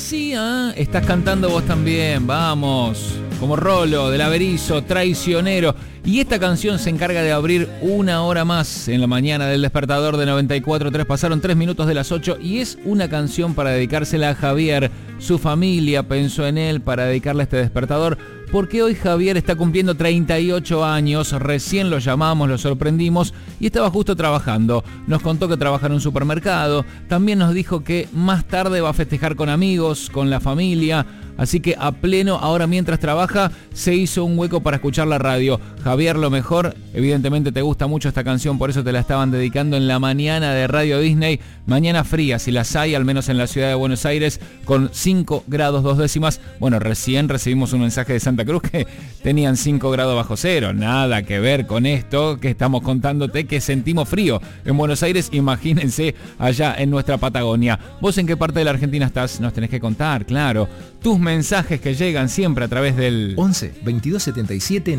sí, estás cantando vos también, vamos. Como Rolo, del Averizo, Traicionero. Y esta canción se encarga de abrir una hora más en la mañana del despertador de 94.3. Pasaron 3 minutos de las 8 y es una canción para dedicársela a Javier. Su familia pensó en él para dedicarle a este despertador, porque hoy Javier está cumpliendo 38 años, recién lo llamamos, lo sorprendimos y estaba justo trabajando. Nos contó que trabaja en un supermercado, también nos dijo que más tarde va a festejar con amigos, con la familia. Así que a pleno, ahora mientras trabaja, se hizo un hueco para escuchar la radio. Javier, lo mejor, evidentemente te gusta mucho esta canción, por eso te la estaban dedicando en la mañana de Radio Disney. Mañana fría, si las hay, al menos en la ciudad de Buenos Aires, con 5 grados 2 décimas. Bueno, recién recibimos un mensaje de Santa Cruz que tenían 5 grados bajo cero. Nada que ver con esto que estamos contándote, que sentimos frío en Buenos Aires. Imagínense allá en nuestra Patagonia. ¿Vos en qué parte de la Argentina estás? Nos tenés que contar, claro. Tus mensajes que llegan siempre a través del 11 22 77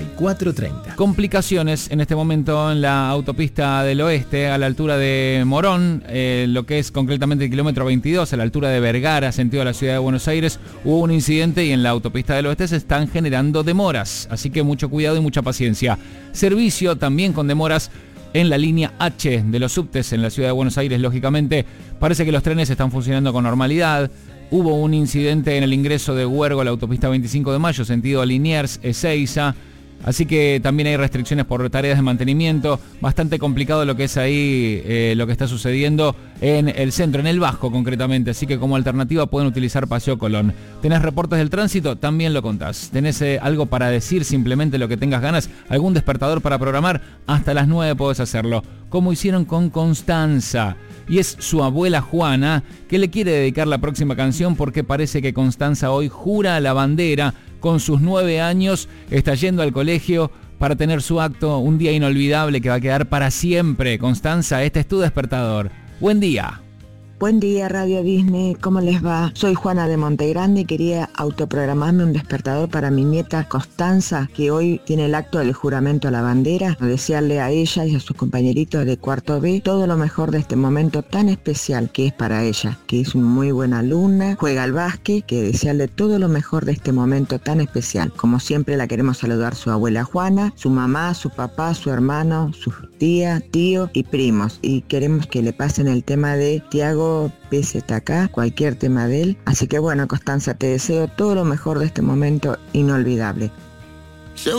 94 30. Complicaciones en este momento en la autopista del oeste, a la altura de Morón, lo que es concretamente el kilómetro 22, a la altura de Vergara, sentido a la ciudad de Buenos Aires. Hubo un incidente y en la autopista del oeste se están generando demoras, así que mucho cuidado y mucha paciencia. Servicio también con demoras en la línea H de los subtes en la ciudad de Buenos Aires, lógicamente. Parece que los trenes están funcionando con normalidad. Hubo un incidente en el ingreso de Huergo a la autopista 25 de Mayo, sentido Liniers, Ezeiza. Así que también hay restricciones por tareas de mantenimiento. Bastante complicado lo que es ahí, lo que está sucediendo en el centro, en el Bajo concretamente. Así que como alternativa pueden utilizar Paseo Colón. ¿Tenés reportes del tránsito? También lo contás. ¿Tenés algo para decir? Simplemente lo que tengas ganas. ¿Algún despertador para programar? Hasta las 9 podés hacerlo. Como hicieron con Constanza. Y es su abuela Juana que le quiere dedicar la próxima canción porque parece que Constanza hoy jura la bandera. Con sus 9 años está yendo al colegio para tener su acto, un día inolvidable que va a quedar para siempre. Constanza, este es tu despertador. Buen día. Buen día, Radio Disney, ¿cómo les va? Soy Juana de Montegrande y quería autoprogramarme un despertador para mi nieta Constanza, que hoy tiene el acto del juramento a la bandera. Desearle a ella y a sus compañeritos de cuarto B todo lo mejor de este momento tan especial que es para ella, que es una muy buena alumna, juega al básquet, que desearle todo lo mejor de este momento tan especial. Como siempre la queremos saludar su abuela Juana, su mamá, su papá, su hermano, sus tía, tío y primos. Y queremos que le pasen el tema de Tiago PZK, cualquier tema de él. Así que bueno, Constanza, te deseo todo lo mejor de este momento inolvidable.